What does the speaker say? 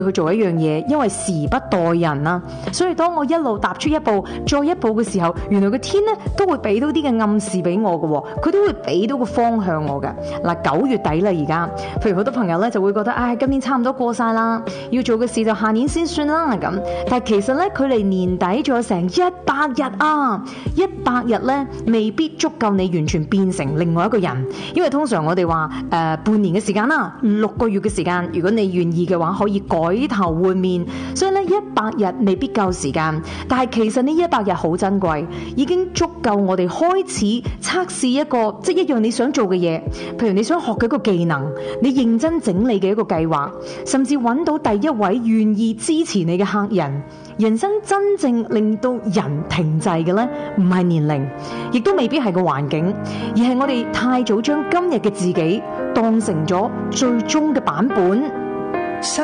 去做一樣嘢，因為時不待人啊。所以當我一路踏出一步再一步嘅時候，原來個天咧都會俾到啲嘅暗示俾我嘅，佢都會俾到個方向我嘅。嗱，9月底啦，而家，譬如好多朋友咧就會覺得，今年差唔多過晒啦，要做嘅事就下年先算啦咁。但係其實咧，距離年底仲有成100日啊，100日咧未必足夠你完全變成另外一個人，因為通常我哋話半年嘅時間啦，6個月嘅時間，如果你願意嘅話，可以改頭換面。所以咧100日未必夠時間，但係其實呢100日好珍貴，已經足夠我哋開始測試一個即係一樣你想做嘅嘢，譬如你想學嘅一個技能，你認真整理嘅一個計劃，甚至揾到第一位願意支持你嘅客人。人生真正令到人停滯嘅呢，唔係年齡，亦都未必係個環境，而係我哋太早將今日嘅自己當成咗最終嘅版本。